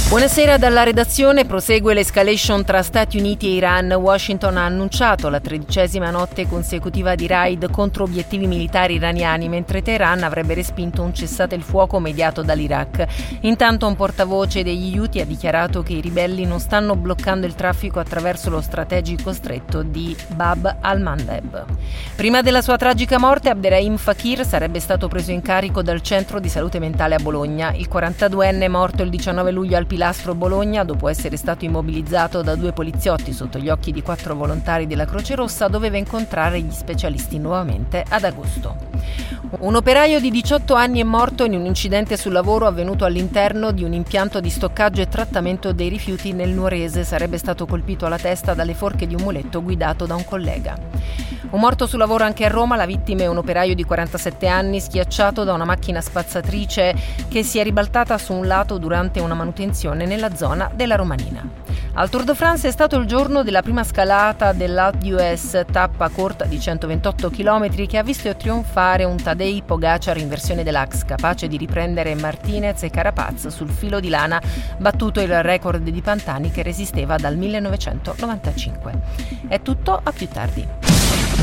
Buonasera dalla redazione. Prosegue l'escalation tra Stati Uniti e Iran. Washington ha annunciato la 13ª notte consecutiva di raid contro obiettivi militari iraniani, mentre Teheran avrebbe respinto un cessate il fuoco mediato dall'Iraq. Intanto un portavoce degli Houthi ha dichiarato che i ribelli non stanno bloccando il traffico attraverso lo strategico stretto di Bab al-Mandeb. Prima della sua tragica morte, Abderrahim Fakir sarebbe stato preso in carico dal centro di salute mentale a Bologna. Il 42enne è morto il 19 luglio al Pilastro Bologna dopo essere stato immobilizzato da 2 poliziotti sotto gli occhi di 4 volontari della Croce Rossa. Doveva incontrare gli specialisti nuovamente ad agosto. Un operaio di 18 anni è morto in un incidente sul lavoro avvenuto all'interno di un impianto di stoccaggio e trattamento dei rifiuti nel Nuorese. Sarebbe stato colpito alla testa dalle forche di un muletto guidato da un collega. Un morto sul lavoro anche a Roma. La vittima è un operaio di 47 anni schiacciato da una macchina spazzatrice che si è ribaltata su un lato durante una manutenzione nella zona della Romanina. Al Tour de France è stato il giorno della prima scalata dell'Alpe d'Huez, tappa corta di 128 km che ha visto trionfare un Tadej Pogacar in versione deluxe, capace di riprendere Martinez e Carapaz sul filo di lana, battuto il record di Pantani che resisteva dal 1995. È tutto, a più tardi.